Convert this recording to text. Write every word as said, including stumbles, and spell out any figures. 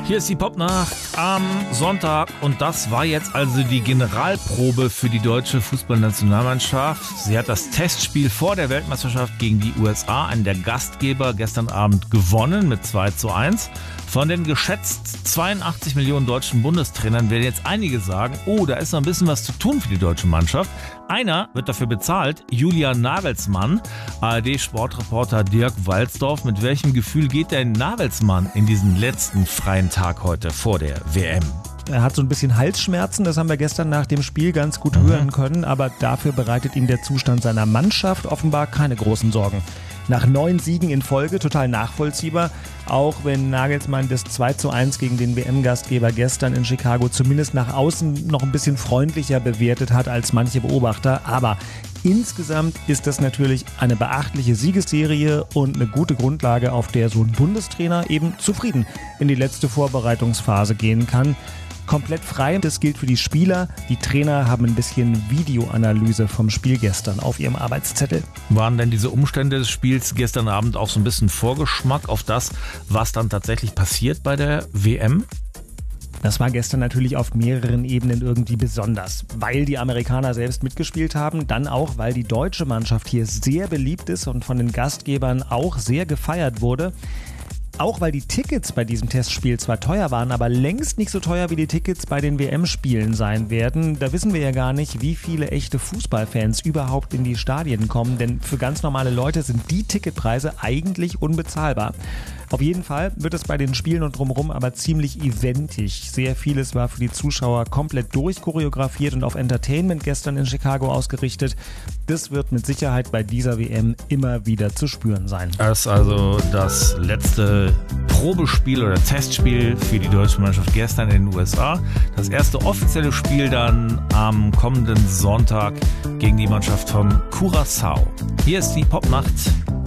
Hier ist die Popnacht am Sonntag und das war jetzt also die Generalprobe für die deutsche Fußballnationalmannschaft. Sie hat das Testspiel vor der Weltmeisterschaft gegen die U S A, einen der Gastgeber, gestern Abend gewonnen mit zwei zu eins. Von den geschätzt zweiundachtzig Millionen deutschen Bundestrainern werden jetzt einige sagen, oh, da ist noch ein bisschen was zu tun für die deutsche Mannschaft. Einer wird dafür bezahlt, Julian Nagelsmann, A R D-Sportreporter Dirk Walzdorf. Mit welchem Gefühl geht denn Nagelsmann in diesen letzten freien Tag heute vor der W M? Er hat so ein bisschen Halsschmerzen, das haben wir gestern nach dem Spiel ganz gut mhm. hören können, aber dafür bereitet ihm der Zustand seiner Mannschaft offenbar keine großen Sorgen. Nach neun Siegen in Folge, total nachvollziehbar, auch wenn Nagelsmann das zwei zu eins gegen den W M-Gastgeber gestern in Chicago zumindest nach außen noch ein bisschen freundlicher bewertet hat als manche Beobachter. Aber insgesamt ist das natürlich eine beachtliche Siegesserie und eine gute Grundlage, auf der so ein Bundestrainer eben zufrieden in die letzte Vorbereitungsphase gehen kann. Komplett frei, das gilt für die Spieler. Die Trainer haben ein bisschen Videoanalyse vom Spiel gestern auf ihrem Arbeitszettel. Waren denn diese Umstände des Spiels gestern Abend auch so ein bisschen Vorgeschmack auf das, was dann tatsächlich passiert bei der W M? Das war gestern natürlich auf mehreren Ebenen irgendwie besonders, weil die Amerikaner selbst mitgespielt haben, dann auch, weil die deutsche Mannschaft hier sehr beliebt ist und von den Gastgebern auch sehr gefeiert wurde. Auch weil die Tickets bei diesem Testspiel zwar teuer waren, aber längst nicht so teuer wie die Tickets bei den W M-Spielen sein werden. Da wissen wir ja gar nicht, wie viele echte Fußballfans überhaupt in die Stadien kommen, denn für ganz normale Leute sind die Ticketpreise eigentlich unbezahlbar. Auf jeden Fall wird es bei den Spielen und drumherum aber ziemlich eventig. Sehr vieles war für die Zuschauer komplett durchchoreografiert und auf Entertainment gestern in Chicago ausgerichtet. Das wird mit Sicherheit bei dieser W M immer wieder zu spüren sein. Das ist also das letzte Probespiel oder Testspiel für die deutsche Mannschaft gestern in den U S A. Das erste offizielle Spiel dann am kommenden Sonntag gegen die Mannschaft von Curaçao. Hier ist die Popnacht.